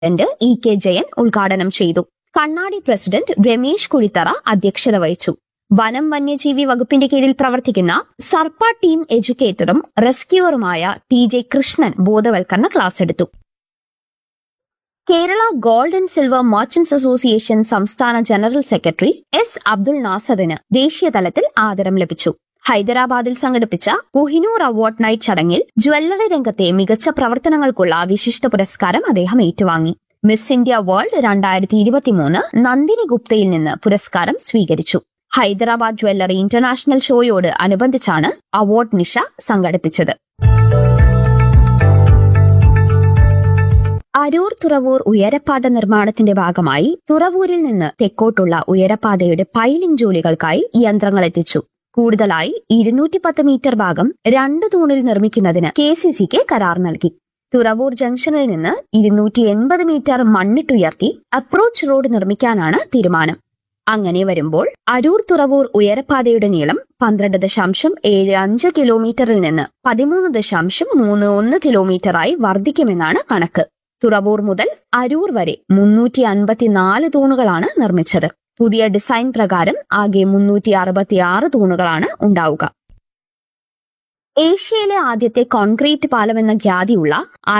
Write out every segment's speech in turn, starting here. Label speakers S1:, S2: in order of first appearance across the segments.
S1: ഇ.കെ. ജയൻ ഉദ്ഘാടനം ചെയ്തു. കണ്ണാടി പ്രസിഡന്റ് രമേശ് കുഴിത്തറ അധ്യക്ഷത വഹിച്ചു. വനം വന്യജീവി വകുപ്പിന്റെ കീഴിൽ പ്രവർത്തിക്കുന്ന സർപ്പ ടീം എഡ്യൂക്കേറ്ററും റെസ്ക്യൂവറുമായ ടി.ജെ. കൃഷ്ണൻ ബോധവൽക്കരണ ക്ലാസ് എടുത്തു. Kerala gold and silver merchants association സംസ്ഥാന ജനറൽ സെക്രട്ടറി എസ്. അബ്ദുൾ നാസറിന് ദേശീയതലത്തിൽ ആദരം ലഭിച്ചു. ഹൈദരാബാദിൽ സംഘടിപ്പിച്ച കൊഹിനൂർ അവാർഡ് നൈറ്റ് ചടങ്ങിൽ ജ്വല്ലറി രംഗത്തെ മികച്ച പ്രവർത്തനങ്ങൾക്കുള്ള വിശിഷ്ട പുരസ്കാരം അദ്ദേഹം ഏറ്റുവാങ്ങി. മിസ് ഇന്ത്യ വേൾഡ് 2023 നന്ദിനി ഗുപ്തയിൽ നിന്ന് പുരസ്കാരം സ്വീകരിച്ചു. ഹൈദരാബാദ് ജ്വല്ലറി ഇന്റർനാഷണൽ ഷോയോട് അനുബന്ധിച്ചാണ് അവാർഡ് നിശ സംഘടിപ്പിച്ചത്. അരൂർ തുറവൂർ ഉയരപ്പാത നിർമ്മാണത്തിന്റെ ഭാഗമായി തുറവൂരിൽ നിന്ന് തെക്കോട്ടുള്ള ഉയരപ്പാതയുടെ പൈലിംഗ് ജോലികൾക്കായി യന്ത്രങ്ങൾ എത്തിച്ചു. കൂടുതലായി 210 മീറ്റർ ഭാഗം 2 തൂണിൽ നിർമ്മിക്കുന്നതിന് KCCക്ക് കരാർ നൽകി. തുറവൂർ ജംഗ്ഷനിൽ നിന്ന് 280 മീറ്റർ മണ്ണിട്ടുയർത്തി അപ്രോച്ച് റോഡ് നിർമ്മിക്കാനാണ് തീരുമാനം. അങ്ങനെ വരുമ്പോൾ അരൂർ തുറവൂർ ഉയരപ്പാതയുടെ നീളം 12.75 കിലോമീറ്ററിൽ നിന്ന് 13.31 കിലോമീറ്ററായി വർദ്ധിക്കുമെന്നാണ് കണക്ക്. തുറവൂർ മുതൽ അരൂർ വരെ 354 തൂണുകളാണ് നിർമ്മിച്ചത്. പുതിയ ഡിസൈൻ പ്രകാരം ആകെ 366 തൂണുകളാണ് ഉണ്ടാവുക. ഏഷ്യയിലെ ആദ്യത്തെ കോൺക്രീറ്റ് പാലം എന്ന ഖ്യാതിയുള്ള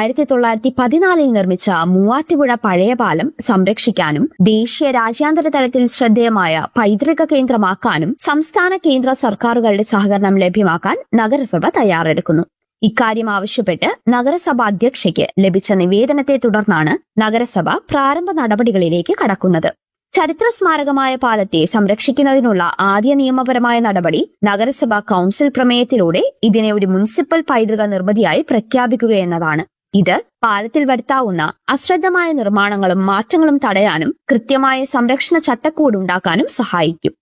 S1: 1914 നിർമ്മിച്ച മൂവാറ്റുപുഴ പഴയ പാലം സംരക്ഷിക്കാനും ദേശീയ രാജ്യാന്തര തലത്തിൽ ശ്രദ്ധേയമായ പൈതൃക കേന്ദ്രമാക്കാനും സംസ്ഥാന കേന്ദ്ര സർക്കാരുകളുടെ സഹകരണം ലഭ്യമാക്കാൻ നഗരസഭ തയ്യാറെടുക്കുന്നു. ഇക്കാര്യം ആവശ്യപ്പെട്ട് നഗരസഭ അധ്യക്ഷയ്ക്ക് ലഭിച്ച നിവേദനത്തെ തുടർന്നാണ് നഗരസഭ പ്രാരംഭ നടപടികളിലേക്ക് കടക്കുന്നത്. ചരിത്ര സ്മാരകമായ പാലത്തെ സംരക്ഷിക്കുന്നതിനുള്ള ആദ്യ നിയമപരമായ നടപടി നഗരസഭ കൌൺസിൽ പ്രമേയത്തിലൂടെ ഇതിനെ ഒരു മുനിസിപ്പൽ പൈതൃക നിർമ്മിതിയായി പ്രഖ്യാപിക്കുകയെന്നതാണ്. ഇത് പാലത്തിൽ വരുത്താവുന്ന അശ്രദ്ധമായ നിർമ്മാണങ്ങളും മാറ്റങ്ങളും തടയാനും കൃത്യമായ സംരക്ഷണ ചട്ടക്കൂടുണ്ടാക്കാനും സഹായിക്കും.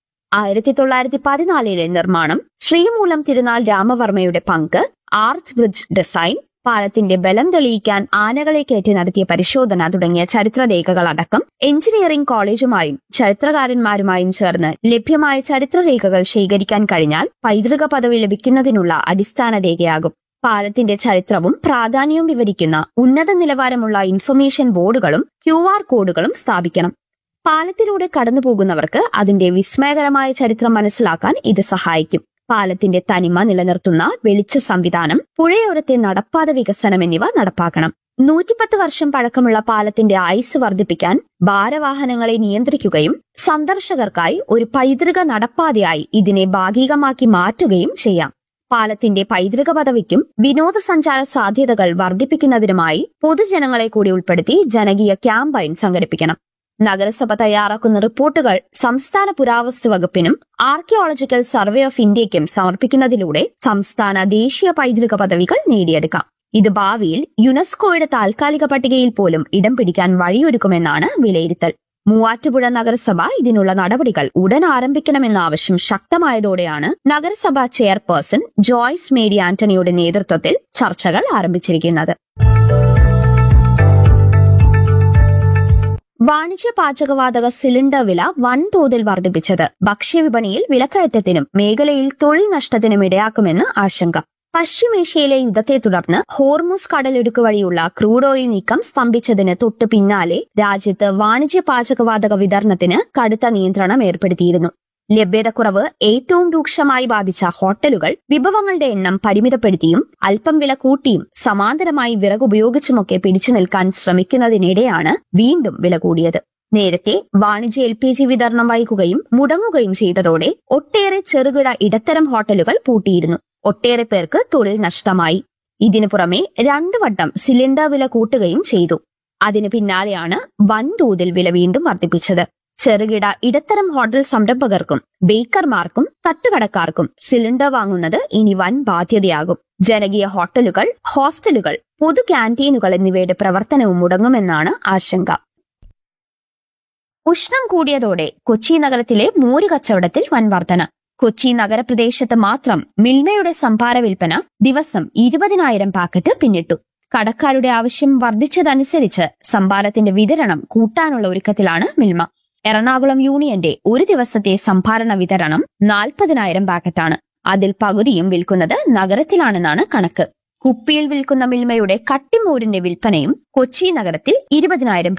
S1: 1914 നിർമ്മാണം, ശ്രീമൂലം തിരുനാൾ രാമവർമ്മയുടെ പങ്ക്, ആർച്ച് ബ്രിഡ്ജ് ഡിസൈൻ, പാലത്തിന്റെ ബലം തെളിയിക്കാൻ ആനകളെ കയറ്റി നടത്തിയ പരിശോധന തുടങ്ങിയ ചരിത്രരേഖകളടക്കം എഞ്ചിനീയറിംഗ് കോളേജുമായും ചരിത്രകാരന്മാരുമായും ചേർന്ന് ലഭ്യമായ ചരിത്രരേഖകൾ ശേഖരിക്കാൻ കഴിഞ്ഞാൽ പൈതൃക പദവി ലഭിക്കുന്നതിനുള്ള അടിസ്ഥാന രേഖയാകും. പാലത്തിന്റെ ചരിത്രവും പ്രാധാന്യവും വിവരിക്കുന്ന ഉന്നത നിലവാരമുള്ള ഇൻഫർമേഷൻ ബോർഡുകളും QR കോഡുകളും സ്ഥാപിക്കണം. പാലത്തിലൂടെ കടന്നുപോകുന്നവർക്ക് അതിന്റെ വിസ്മയകരമായ ചരിത്രം മനസ്സിലാക്കാൻ ഇത് സഹായിക്കും. പാലത്തിന്റെ തനിമ നിലനിർത്തുന്ന വെളിച്ച സംവിധാനം, പുഴയോരത്തെ നടപ്പാത വികസനം എന്നിവ നടപ്പാക്കണം. 110 വർഷം പഴക്കമുള്ള പാലത്തിന്റെ ആയുസ് വർദ്ധിപ്പിക്കാൻ ഭാരവാഹനങ്ങളെ നിയന്ത്രിക്കുകയും സന്ദർശകർക്കായി ഒരു പൈതൃക നടപ്പാതയായി ഇതിനെ ഭാഗികമാക്കി മാറ്റുകയും ചെയ്യാം. പാലത്തിന്റെ പൈതൃക പദവിക്കും വിനോദസഞ്ചാര സാധ്യതകൾ വർദ്ധിപ്പിക്കുന്നതിനുമായി പൊതുജനങ്ങളെ കൂടി ഉൾപ്പെടുത്തി ജനകീയ ക്യാമ്പയിൻ സംഘടിപ്പിക്കണം. നഗരസഭ തയ്യാറാക്കുന്ന റിപ്പോർട്ടുകൾ സംസ്ഥാന പുരാവസ്തു വകുപ്പിനും ആർക്കിയോളജിക്കൽ സർവേ ഓഫ് ഇന്ത്യയ്ക്കും സമർപ്പിക്കുന്നതിലൂടെ സംസ്ഥാന ദേശീയ പൈതൃക പദവികൾ നേടിയെടുക്കാം. ഇത് ഭാവിയിൽ യുനെസ്കോയുടെ താൽക്കാലിക പട്ടികയിൽ പോലും ഇടം പിടിക്കാൻ വഴിയൊരുക്കുമെന്നാണ് വിലയിരുത്തൽ. മൂവാറ്റുപുഴ നഗരസഭ ഇതിനുള്ള നടപടികൾ ഉടൻ ആരംഭിക്കണമെന്ന ആവശ്യം ശക്തമായതോടെയാണ് നഗരസഭാ ചെയർപേഴ്സൺ ജോയ്സ് മേരി ആന്റണിയുടെ നേതൃത്വത്തിൽ ചർച്ചകൾ ആരംഭിച്ചിരിക്കുന്നത്. വാണിജ്യ പാചകവാതക സിലിണ്ടർ വില വൻതോതിൽ വർദ്ധിപ്പിച്ചത് ഭക്ഷ്യവിപണിയിൽ വിലക്കയറ്റത്തിനും മേഖലയിൽ തൊഴിൽ നഷ്ടത്തിനും ഇടയാക്കുമെന്ന് ആശങ്ക. പശ്ചിമേഷ്യയിലെ യുദ്ധത്തെ തുടർന്ന് ഹോർമുസ് കടലിടുക്ക് വഴിയുള്ള ക്രൂഡ് ഓയിൽ നീക്കം സ്തംഭിച്ചതിന് തൊട്ടു പിന്നാലെ രാജ്യത്ത് വാണിജ്യ പാചകവാതക വിതരണത്തിന് കടുത്ത നിയന്ത്രണം ഏർപ്പെടുത്തിയിരുന്നു. ലഭ്യതക്കുറവ് ഏറ്റവും രൂക്ഷമായി ബാധിച്ച ഹോട്ടലുകൾ വിഭവങ്ങളുടെ എണ്ണം പരിമിതപ്പെടുത്തിയും അല്പം വില കൂട്ടിയും സമാന്തരമായി വിറകുപയോഗിച്ചുമൊക്കെ പിടിച്ചു നിൽക്കാൻ ശ്രമിക്കുന്നതിനിടെയാണ് വീണ്ടും വില കൂടിയത്. നേരത്തെ വാണിജ്യ LPG വിതരണം വൈകുകയും മുടങ്ങുകയും ചെയ്തതോടെ ഒട്ടേറെ ചെറുകിട ഇടത്തരം ഹോട്ടലുകൾ പൂട്ടിയിരുന്നു. ഒട്ടേറെ പേർക്ക് തൊഴിൽ നഷ്ടമായി. ഇതിനു പുറമെ 2 വട്ടം സിലിണ്ടർ വില കൂട്ടുകയും ചെയ്തു. അതിന് പിന്നാലെയാണ് വൻതോതിൽ വില വീണ്ടും വർദ്ധിപ്പിച്ചത്. ചെറുകിട ഇടത്തരം ഹോട്ടൽ സംരംഭകർക്കും ബേക്കർമാർക്കും തട്ടുകടക്കാർക്കും സിലിണ്ടർ വാങ്ങുന്നത് ഇനി വൻ ബാധ്യതയാകും. ജനകീയ ഹോട്ടലുകൾ, ഹോസ്റ്റലുകൾ, പൊതു ക്യാന്റീനുകൾ എന്നിവയുടെ പ്രവർത്തനവും മുടങ്ങുമെന്നാണ് ആശങ്ക. ഉഷ്ണം കൂടിയതോടെ കൊച്ചി നഗരത്തിലെ മോര് കച്ചവടത്തിൽ വൻ വർധന. കൊച്ചി നഗരപ്രദേശത്ത് മാത്രം മിൽമയുടെ സംഭാര വിൽപ്പന ദിവസം 20,000 പാക്കറ്റ് പിന്നിട്ടു. കടക്കാരുടെ ആവശ്യം വർദ്ധിച്ചതനുസരിച്ച് സംഭാരത്തിന്റെ വിതരണം കൂട്ടാനുള്ള ഒരുക്കത്തിലാണ് മിൽമ. എറണാകുളം യൂണിയന്റെ ഒരു ദിവസത്തെ സംഭാരണ വിതരണം 40,000 പാക്കറ്റാണ്. അതിൽ പകുതിയും വിൽക്കുന്നത് നഗരത്തിലാണെന്നാണ് കണക്ക്. കുപ്പിയിൽ വിൽക്കുന്ന മിൽമയുടെ കട്ടിമോരിന്റെ വിൽപ്പനയും കൊച്ചി നഗരത്തിൽ 20,000